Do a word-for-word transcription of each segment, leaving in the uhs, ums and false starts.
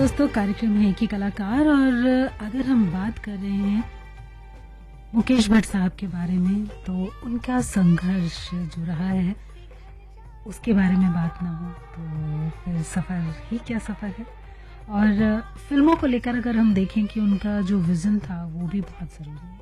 दोस्तों, कार्यक्रम है एक ही कलाकार और अगर हम बात कर रहे हैं मुकेश भट्ट साहब के बारे में तो उनका संघर्ष जो रहा है उसके बारे में बात ना हो तो फिर सफ़र ही क्या सफ़र है। और फिल्मों को लेकर अगर हम देखें कि उनका जो विज़न था वो भी बहुत ज़रूरी है।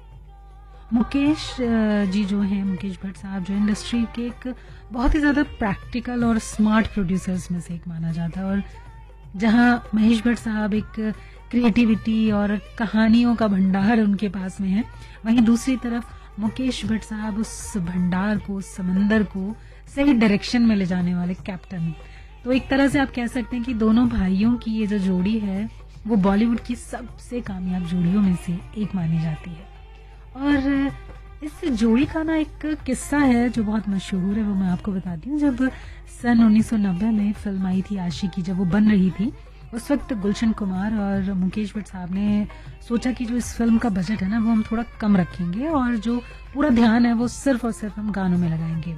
मुकेश जी जो हैं, मुकेश भट्ट साहब जो इंडस्ट्री के एक बहुत ही ज़्यादा प्रैक्टिकल और स्मार्ट प्रोड्यूसर्स में से एक माना जाता है। और जहां महेश भट्ट साहब एक क्रिएटिविटी और कहानियों का भंडार उनके पास में है, वहीं दूसरी तरफ मुकेश भट्ट साहब उस भंडार को, उस समंदर को सही डायरेक्शन में ले जाने वाले कैप्टन। तो एक तरह से आप कह सकते हैं कि दोनों भाइयों की ये जो जोड़ी है वो बॉलीवुड की सबसे कामयाब जोड़ियों में से एक मानी जाती है। और इस जोड़ी का ना एक किस्सा है जो बहुत मशहूर है, वो मैं आपको बताती हूँ। जब सन उन्नीस सौ नब्बे में फिल्म आई थी आशिकी, जब वो बन रही थी, उस वक्त गुलशन कुमार और मुकेश भट्ट साहब ने सोचा कि जो इस फिल्म का बजट है ना वो हम थोड़ा कम रखेंगे और जो पूरा ध्यान है वो सिर्फ और सिर्फ हम गानों में लगाएंगे।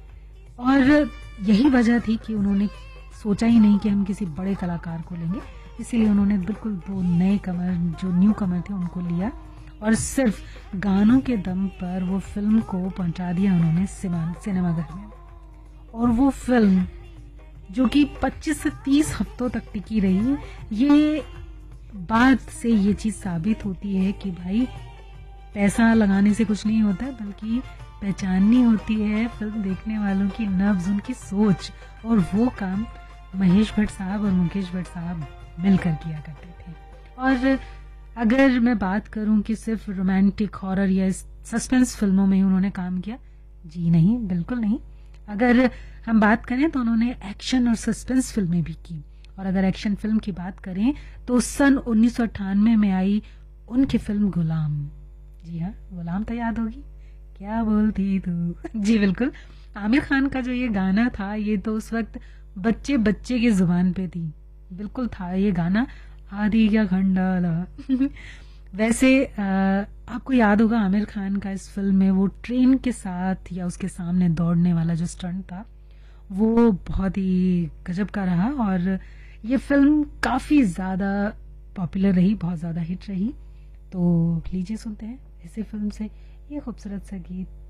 और यही वजह थी कि उन्होंने सोचा ही नहीं कि हम किसी बड़े कलाकार को लेंगे, इसीलिए उन्होंने बिल्कुल वो नए कमर, जो न्यू कमर थे, उनको लिया और सिर्फ गानों के दम पर वो फिल्म को पहुंचा दिया उन्होंने सिनेमाघर में। और वो फिल्म जो कि पच्चीस से तीस हफ्तों तक टिकी रही, ये बात से ये चीज साबित होती है कि भाई पैसा लगाने से कुछ नहीं होता, बल्कि पहचाननी होती है फिल्म देखने वालों की नब्ज, उनकी सोच। और वो काम महेश भट्ट साहब और मुकेश भट्ट साहब मिलकर किया करते थे। और अगर मैं बात करूं कि सिर्फ रोमांटिक, हॉरर या सस्पेंस फिल्मों में ही उन्होंने काम किया, जी नहीं, बिल्कुल नहीं। अगर हम बात करें तो उन्होंने एक्शन और सस्पेंस फिल्में भी की। और अगर एक्शन फिल्म की बात करें तो सन उन्नीस सौ अट्ठानवे में आई उनकी फिल्म गुलाम। जी हाँ, गुलाम तो याद होगी, क्या बोलती तू। जी बिल्कुल, आमिर खान का जो ये गाना था, ये तो उस वक्त बच्चे बच्चे की जुबान पे थी। बिल्कुल था ये गाना, आदि क्या खंडाला। वैसे आ, आपको याद होगा आमिर खान का इस फिल्म में वो ट्रेन के साथ या उसके सामने दौड़ने वाला जो स्टंट था वो बहुत ही गजब का रहा। और ये फिल्म काफी ज्यादा पॉपुलर रही, बहुत ज्यादा हिट रही। तो लीजिए सुनते हैं इसी फिल्म से ये खूबसूरत सा गीत।